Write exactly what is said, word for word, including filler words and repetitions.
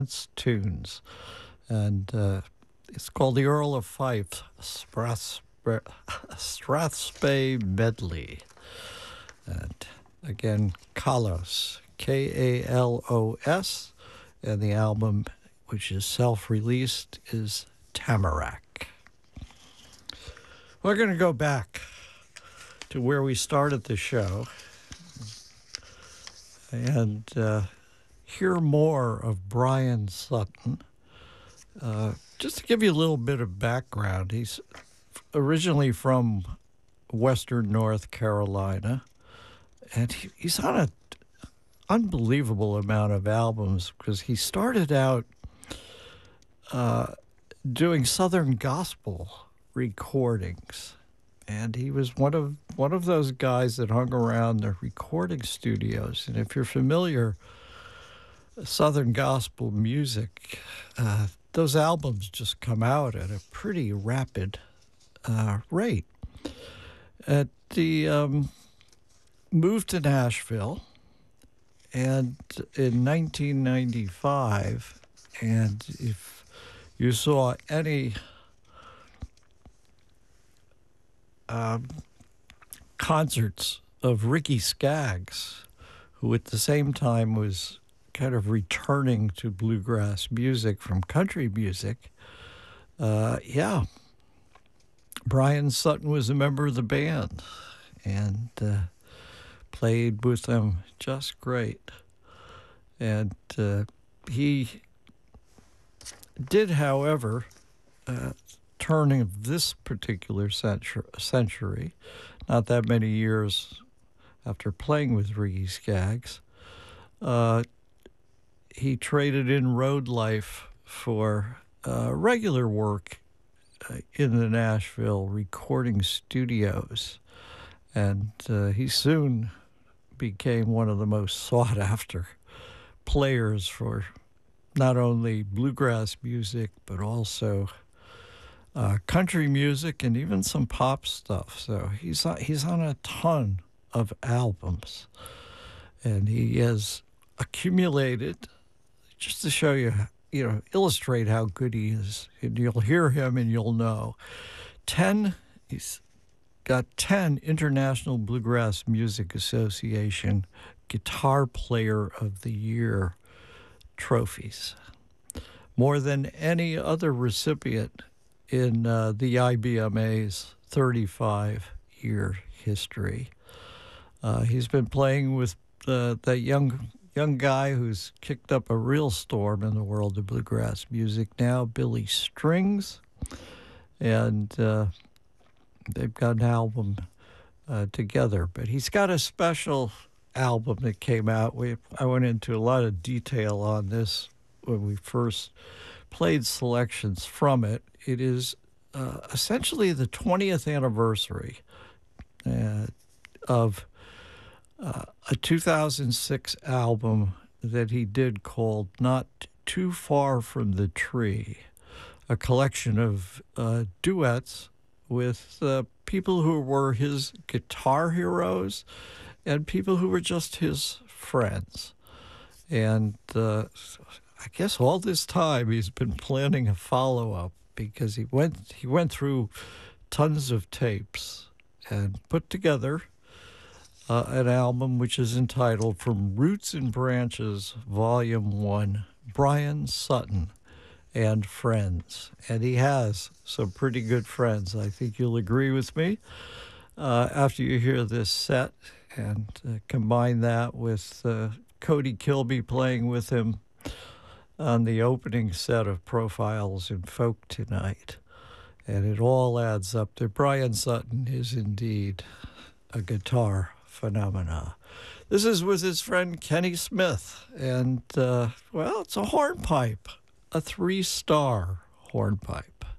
tunes, and uh, it's called the Earl of Fife Strathspey, Strathspey Medley. And again, Kalos, K A L O S, and the album, which is self-released, is Tamarack. We're going to go back to where we started the show and uh, hear more of Brian Sutton. Uh, just to give you a little bit of background, he's originally from Western North Carolina, and he, he's on an unbelievable amount of albums because he started out uh, doing Southern gospel recordings. And he was one of one of those guys that hung around the recording studios. And if you're familiar, Southern gospel music, uh, those albums just come out at a pretty rapid uh, rate. At the um, moved to Nashville, and in nineteen ninety-five, and if you saw any Um, concerts of Ricky Skaggs, who at the same time was kind of returning to bluegrass music from country music. Uh, yeah, Brian Sutton was a member of the band and uh, played with them just great. And uh, he did, however, uh, turning of this particular century, century, not that many years after playing with Ricky Skaggs, uh, he traded in road life for uh, regular work uh, in the Nashville recording studios. And uh, he soon became one of the most sought-after players for not only bluegrass music, but also Uh, country music and even some pop stuff. So he's on, he's on a ton of albums, and he has accumulated, just to show you, you know, illustrate how good he is. And you'll hear him and you'll know. Ten, he's got ten International Bluegrass Music Association Guitar Player of the Year trophies, more than any other recipient in uh, the I B M A's thirty-five-year history. Uh, he's been playing with uh, that young young guy who's kicked up a real storm in the world of bluegrass music now, Billy Strings, and uh, they've got an album uh, together. But he's got a special album that came out. We I went into a lot of detail on this when we first played selections from it. It is uh, essentially the twentieth anniversary uh, of uh, a two thousand six album that he did called Not Too Far from the Tree, a collection of uh, duets with uh, people who were his guitar heroes and people who were just his friends. And uh, I guess all this time he's been planning a follow-up, because he went he went through tons of tapes and put together uh, an album which is entitled From Roots and Branches, Volume one, Brian Sutton and Friends. And he has some pretty good friends. I think you'll agree with me uh, after you hear this set and uh, combine that with uh, Cody Kilby playing with him on the opening set of Profiles in Folk tonight. And it all adds up that Brian Sutton is indeed a guitar phenomena. This is with his friend Kenny Smith. And, uh, well, it's a hornpipe, a three-star hornpipe.